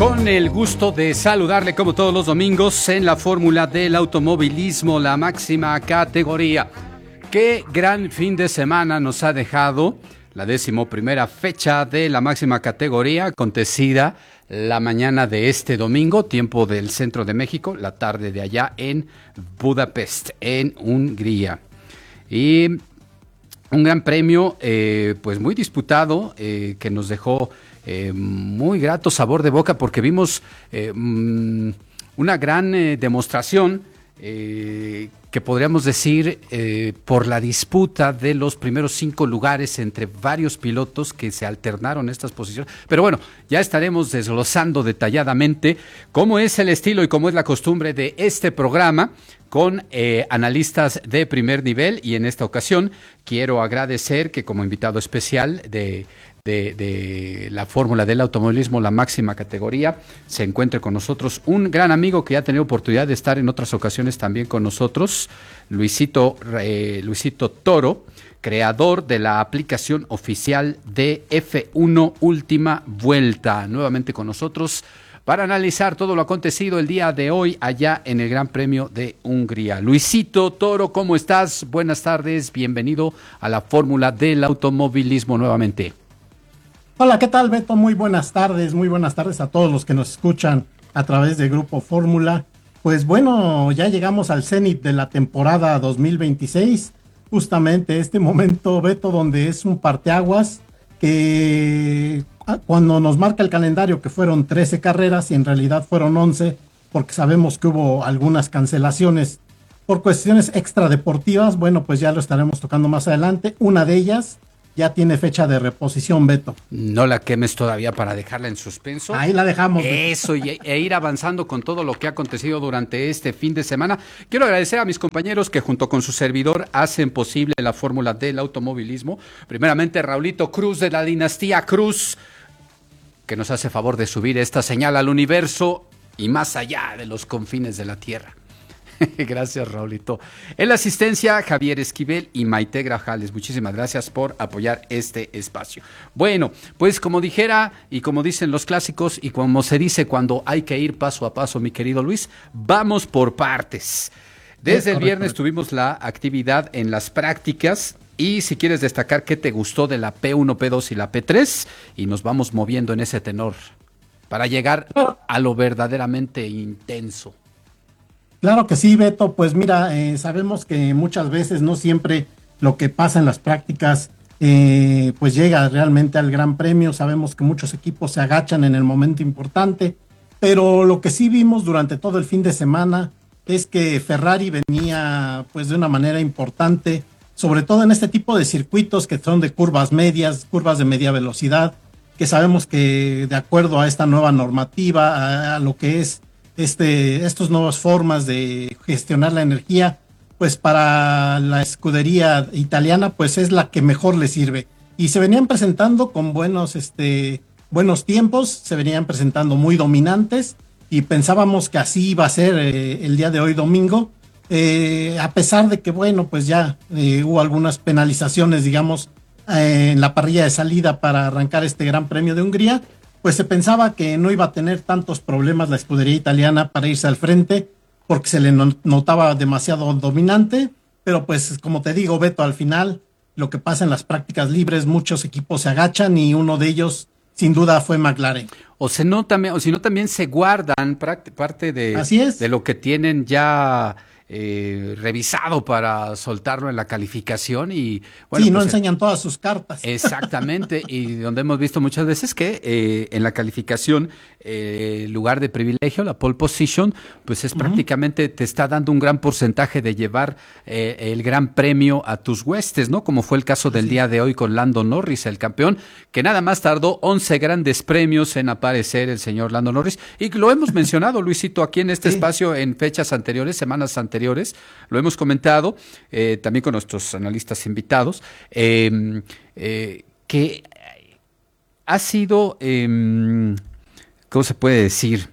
Con el gusto de saludarle como todos los domingos en la fórmula del automovilismo, la máxima categoría. Qué gran fin de semana nos ha dejado la 11ª fecha de la máxima categoría, acontecida la mañana de este domingo, tiempo del centro de México, la tarde de allá en Budapest, en Hungría. Y un gran premio, pues muy disputado, que nos dejó muy grato sabor de boca porque vimos una gran demostración que podríamos decir por la disputa de los primeros 5 lugares entre varios pilotos que se alternaron estas posiciones. Pero bueno, ya estaremos desglosando detalladamente cómo es el estilo y cómo es la costumbre de este programa con analistas de primer nivel, y en esta ocasión quiero agradecer que como invitado especial de la fórmula del automovilismo, la máxima categoría, se encuentre con nosotros un gran amigo que ya ha tenido oportunidad de estar en otras ocasiones también con nosotros, Luisito Toro, creador de la aplicación oficial de F1 Última Vuelta, nuevamente con nosotros para analizar todo lo acontecido el día de hoy allá en el Gran Premio de Hungría. Luisito Toro, ¿cómo estás? Buenas tardes, bienvenido a la fórmula del automovilismo nuevamente. Hola, ¿qué tal, Beto? Muy buenas tardes a todos los que nos escuchan a través de Grupo Fórmula. Pues bueno, ya llegamos al cenit de la temporada 2026, justamente este momento, Beto, donde es un parteaguas que cuando nos marca el calendario que fueron 13 carreras y en realidad fueron 11, porque sabemos que hubo algunas cancelaciones por cuestiones extradeportivas. Bueno, pues ya lo estaremos tocando más adelante. Una de ellas ya tiene fecha de reposición, Beto. No la quemes todavía para dejarla en suspenso. Ahí la dejamos. Eso, e ir avanzando con todo lo que ha acontecido durante este fin de semana. Quiero agradecer a mis compañeros que junto con su servidor hacen posible la fórmula del automovilismo. Primeramente, Raulito Cruz de la dinastía Cruz, que nos hace favor de subir esta señal al universo y más allá de los confines de la tierra. Gracias, Raulito. En la asistencia, Javier Esquivel y Maite Grajales. Muchísimas gracias por apoyar este espacio. Bueno, pues como dijera y como dicen los clásicos y como se dice cuando hay que ir paso a paso, mi querido Luis, vamos por partes. Desde el viernes tuvimos la actividad en las prácticas. Y si quieres destacar qué te gustó de la P1, P2 y la P3, y nos vamos moviendo en ese tenor para llegar a lo verdaderamente intenso. Claro que sí, Beto. Pues mira, sabemos que muchas veces no siempre lo que pasa en las prácticas pues llega realmente al Gran Premio. Sabemos que muchos equipos se agachan en el momento importante, pero lo que sí vimos durante todo el fin de semana es que Ferrari venía pues de una manera importante, sobre todo en este tipo de circuitos que son de curvas medias, curvas de media velocidad, que sabemos que de acuerdo a esta nueva normativa, a lo que es estas nuevas formas de gestionar la energía, pues para la escudería italiana pues es la que mejor le sirve, y se venían presentando con buenos tiempos, se venían presentando muy dominantes y pensábamos que así iba a ser el día de hoy domingo, a pesar de que bueno, pues ya hubo algunas penalizaciones, digamos, en la parrilla de salida para arrancar este Gran Premio de Hungría. Pues se pensaba que no iba a tener tantos problemas la escudería italiana para irse al frente, porque se le notaba demasiado dominante, pero pues como te digo, Beto, al final lo que pasa en las prácticas libres, muchos equipos se agachan y uno de ellos sin duda fue McLaren. O si no también se guardan parte de lo que tienen ya revisado para soltarlo en la calificación y bueno, sí, no enseñan todas sus cartas. Exactamente, y donde hemos visto muchas veces que en la calificación lugar de privilegio, la pole position, pues es prácticamente te está dando un gran porcentaje de llevar el gran premio a tus huestes, ¿no? Como fue el caso del día de hoy con Lando Norris, el campeón, que nada más tardó 11 grandes premios en aparecer el señor Lando Norris, y lo hemos mencionado, Luisito, aquí en este espacio en fechas anteriores, semanas anteriores, lo hemos comentado también con nuestros analistas invitados, que ha sido, ¿cómo se puede decir?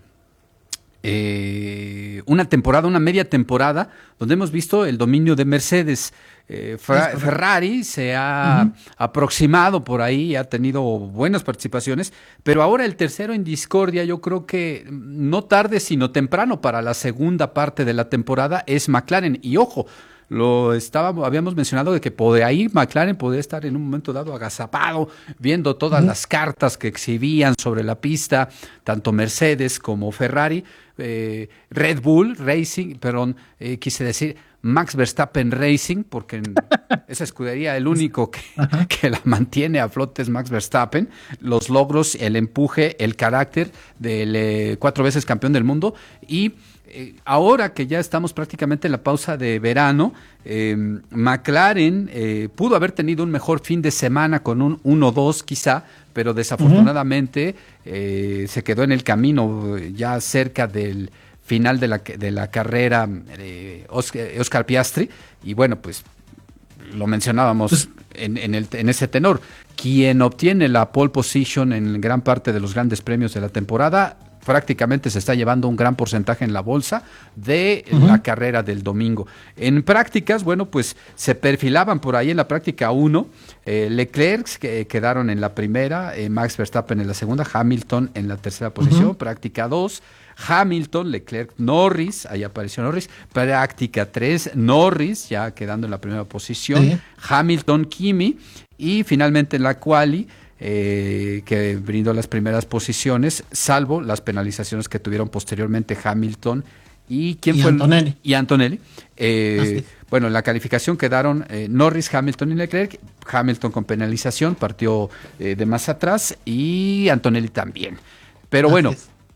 Una media temporada, donde hemos visto el dominio de Mercedes. Ferrari se ha aproximado por ahí, ha tenido buenas participaciones, pero ahora el tercero en discordia, yo creo que no tarde sino temprano para la segunda parte de la temporada es McLaren. Y ojo, habíamos mencionado de que ahí McLaren podía estar en un momento dado agazapado, viendo todas las cartas que exhibían sobre la pista, tanto Mercedes como Ferrari, Red Bull Racing, perdón, quise decir Max Verstappen Racing, porque en esa escudería el único que la mantiene a flote es Max Verstappen. Los logros, el empuje, el carácter del 4 veces campeón del mundo. Y ahora que ya estamos prácticamente en la pausa de verano, McLaren pudo haber tenido un mejor fin de semana con un 1-2 quizá, pero desafortunadamente se quedó en el camino ya cerca del final de la carrera Oscar Piastri, y bueno, pues lo mencionábamos en ese tenor. Quien obtiene la pole position en gran parte de los grandes premios de la temporada prácticamente se está llevando un gran porcentaje en la bolsa de la carrera del domingo. En prácticas, bueno, pues se perfilaban por ahí en la práctica 1, Leclerc que quedaron en la primera, Max Verstappen en la segunda, Hamilton en la tercera posición, práctica 2, Hamilton, Leclerc, Norris, ahí apareció Norris, práctica 3, Norris ya quedando en la primera posición, Hamilton, Kimi, y finalmente en la quali, que brindó las primeras posiciones, salvo las penalizaciones que tuvieron posteriormente Hamilton y Antonelli. Y Antonelli. Bueno, en la calificación quedaron Norris, Hamilton y Leclerc. Hamilton con penalización partió de más atrás, y Antonelli también. Pero bueno,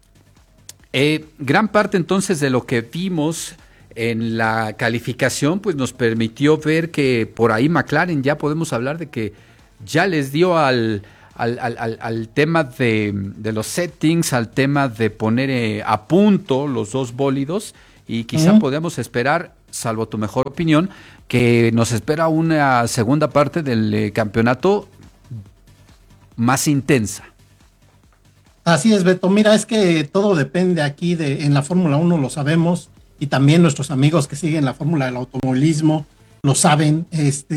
gran parte entonces de lo que vimos en la calificación pues nos permitió ver que por ahí McLaren ya podemos hablar de que ya les dio al tema de los settings, al tema de poner a punto los dos bólidos, y quizá podamos esperar, salvo tu mejor opinión, que nos espera una segunda parte del campeonato más intensa. Así es, Beto. Mira, es que todo depende aquí en la Fórmula 1, lo sabemos, y también nuestros amigos que siguen la Fórmula del automovilismo lo saben.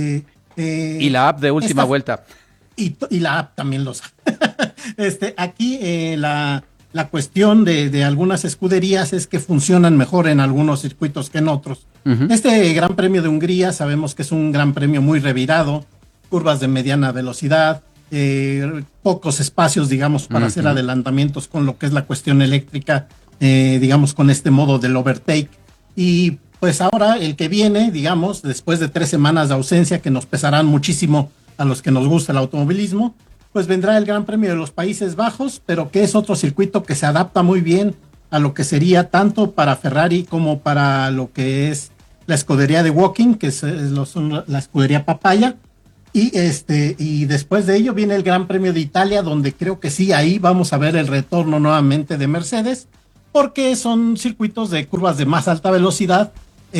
Y la app de última vuelta. Y la app también lo sabe. Aquí la cuestión de algunas escuderías es que funcionan mejor en algunos circuitos que en otros. Este Gran Premio de Hungría sabemos que es un gran premio muy revirado, curvas de mediana velocidad, pocos espacios, digamos, para hacer adelantamientos con lo que es la cuestión eléctrica, digamos, con este modo del overtake. Y pues ahora el que viene, digamos, después de 3 semanas de ausencia que nos pesarán muchísimo a los que nos gusta el automovilismo, pues vendrá el Gran Premio de los Países Bajos, pero que es otro circuito que se adapta muy bien a lo que sería tanto para Ferrari como para lo que es la escudería de Woking, que son la escudería Papaya. Y después de ello viene el Gran Premio de Italia, donde creo que sí, ahí vamos a ver el retorno nuevamente de Mercedes, porque son circuitos de curvas de más alta velocidad,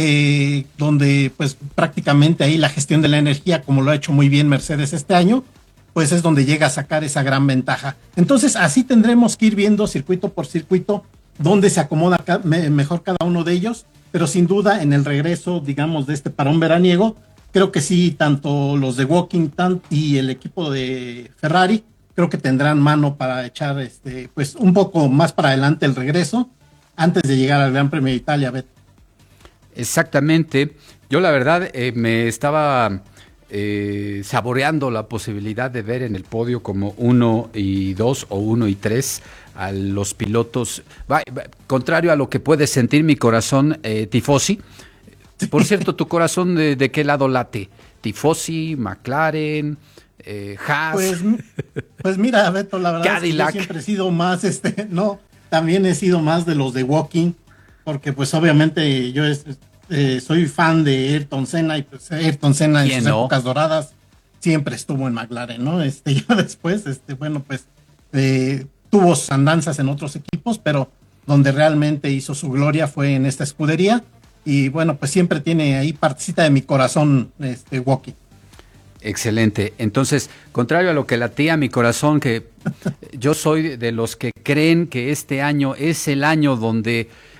donde pues prácticamente ahí la gestión de la energía, como lo ha hecho muy bien Mercedes este año, pues es donde llega a sacar esa gran ventaja. Entonces así tendremos que ir viendo circuito por circuito dónde se acomoda mejor cada uno de ellos, pero sin duda en el regreso, digamos, de este parón veraniego, creo que sí, tanto los de Woking y el equipo de Ferrari, creo que tendrán mano para echar pues un poco más para adelante el regreso antes de llegar al Gran Premio de Italia, Beto. Exactamente. Yo la verdad me estaba saboreando la posibilidad de ver en el podio como 1 y 2 o 1 y 3 a los pilotos, contrario a lo que puede sentir mi corazón tifosi. Por cierto, ¿tu corazón de qué lado late? ¿Tifosi, McLaren, Haas? Pues mira, Beto, la verdad Cadillac. Es que yo siempre he sido más, también he sido más de los de Woking, porque pues obviamente yo soy fan de Ayrton Senna, y pues Ayrton Senna en sus épocas doradas siempre estuvo en McLaren, ¿no? Ya después, bueno, pues tuvo sus andanzas en otros equipos, pero donde realmente hizo su gloria fue en esta escudería. Y bueno, pues siempre tiene ahí partecita de mi corazón Woking. Excelente. Entonces, contrario a lo que latía mi corazón, que yo soy de los que creen que este año es el año donde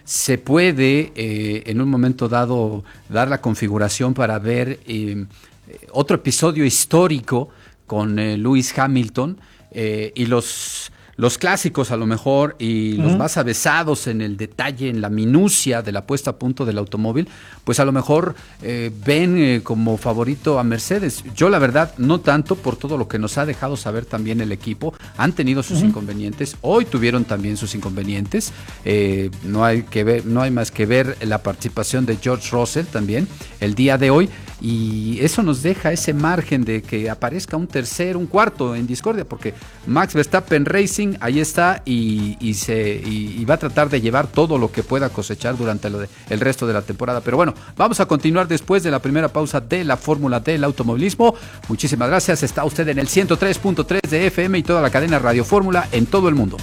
se puede en un momento dado dar la configuración para ver otro episodio histórico con Lewis Hamilton y los clásicos a lo mejor y los más avesados en el detalle, en la minucia de la puesta a punto del automóvil, pues a lo mejor ven como favorito a Mercedes. Yo la verdad no tanto, por todo lo que nos ha dejado saber también el equipo. Han tenido sus inconvenientes, hoy tuvieron también sus inconvenientes. No hay más que ver la participación de George Russell también el día de hoy, y eso nos deja ese margen de que aparezca un tercer, un cuarto en discordia, porque Max Verstappen Racing ahí está y va a tratar de llevar todo lo que pueda cosechar durante el resto de la temporada. Pero bueno, vamos a continuar después de la primera pausa de la Fórmula del Automovilismo. Muchísimas gracias. Está usted en el 103.3 de FM y toda la cadena Radio Fórmula en todo el mundo.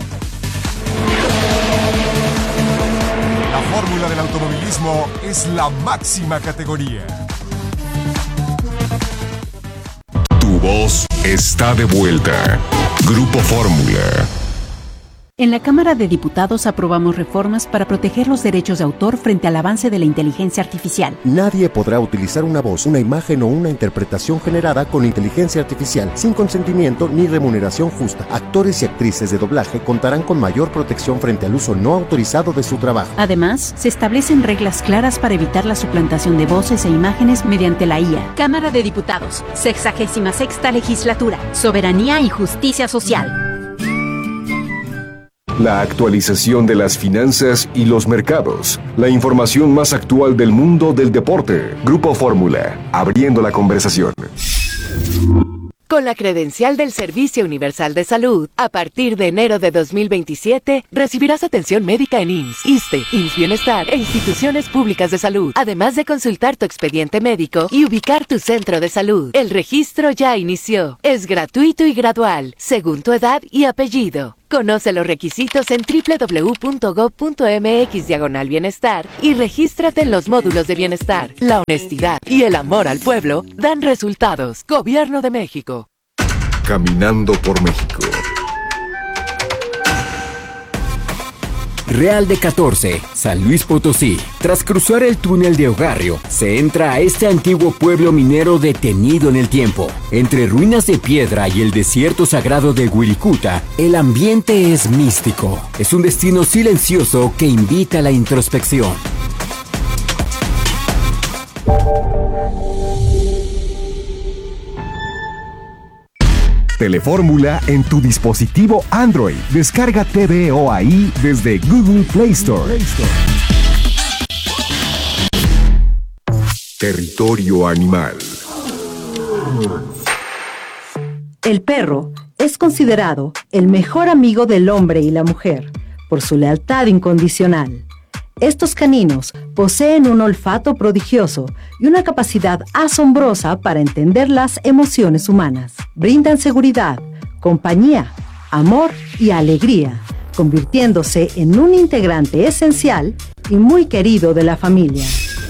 La Fórmula del Automovilismo es la máxima categoría. Tu voz está de vuelta. Grupo Fórmula. En la Cámara de Diputados aprobamos reformas para proteger los derechos de autor frente al avance de la inteligencia artificial. Nadie podrá utilizar una voz, una imagen o una interpretación generada con inteligencia artificial sin consentimiento ni remuneración justa. Actores y actrices de doblaje contarán con mayor protección frente al uso no autorizado de su trabajo. Además, se establecen reglas claras para evitar la suplantación de voces e imágenes mediante la IA. Cámara de Diputados, 66ª Legislatura, Soberanía y Justicia Social. La actualización de las finanzas y los mercados. La información más actual del mundo del deporte. Grupo Fórmula, abriendo la conversación. Con la credencial del Servicio Universal de Salud, a partir de enero de 2027, recibirás atención médica en IMSS, ISSSTE, IMSS Bienestar e instituciones públicas de salud, además de consultar tu expediente médico y ubicar tu centro de salud. El registro ya inició. Es gratuito y gradual, según tu edad y apellido. Conoce los requisitos en www.gov.mx/bienestar y regístrate en los módulos de bienestar. La honestidad y el amor al pueblo dan resultados. Gobierno de México. Caminando por México. Real de 14, San Luis Potosí. Tras cruzar el túnel de Ogarrio, se entra a este antiguo pueblo minero detenido en el tiempo. Entre ruinas de piedra y el desierto sagrado de Wirikuta, el ambiente es místico. Es un destino silencioso que invita a la introspección. Telefórmula en tu dispositivo Android. Descarga TVO ahí desde Google Play Store. Territorio animal. El perro es considerado el mejor amigo del hombre y la mujer por su lealtad incondicional. Estos caninos poseen un olfato prodigioso y una capacidad asombrosa para entender las emociones humanas. Brindan seguridad, compañía, amor y alegría, convirtiéndose en un integrante esencial y muy querido de la familia.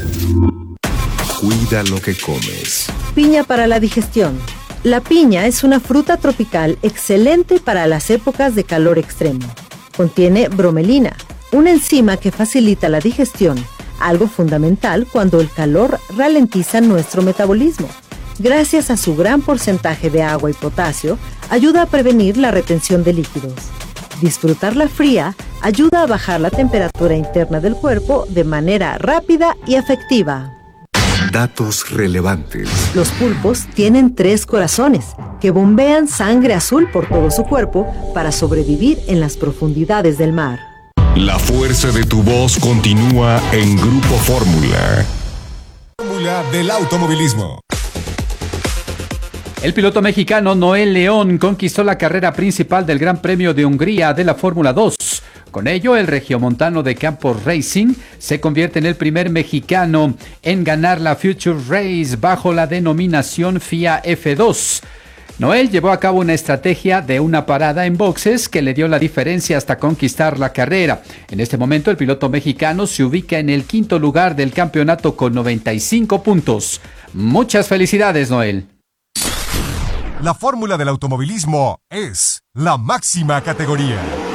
Cuida lo que comes. Piña para la digestión. La piña es una fruta tropical excelente para las épocas de calor extremo. Contiene bromelina, una enzima que facilita la digestión, algo fundamental cuando el calor ralentiza nuestro metabolismo. Gracias a su gran porcentaje de agua y potasio, ayuda a prevenir la retención de líquidos. Disfrutarla fría ayuda a bajar la temperatura interna del cuerpo de manera rápida y efectiva. Datos relevantes. Los pulpos tienen 3 corazones que bombean sangre azul por todo su cuerpo para sobrevivir en las profundidades del mar. La fuerza de tu voz continúa en Grupo Fórmula. Fórmula del automovilismo. El piloto mexicano Noel León conquistó la carrera principal del Gran Premio de Hungría de la Fórmula 2. Con ello, el regiomontano de Campos Racing se convierte en el primer mexicano en ganar la Future Race bajo la denominación FIA F2. Noel llevó a cabo una estrategia de una parada en boxes que le dio la diferencia hasta conquistar la carrera. En este momento, el piloto mexicano se ubica en el 5º lugar del campeonato con 95 puntos. Muchas felicidades, Noel. La fórmula del automovilismo es la máxima categoría.